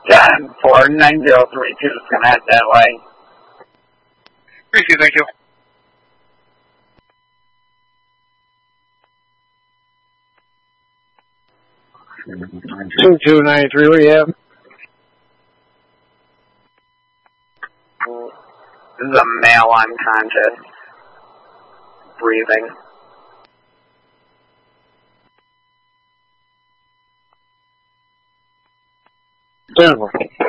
10-4-9032 is going to head that way. Appreciate it, thank you. 2293, what do you have? This is a male unconscious. Breathing. Denver.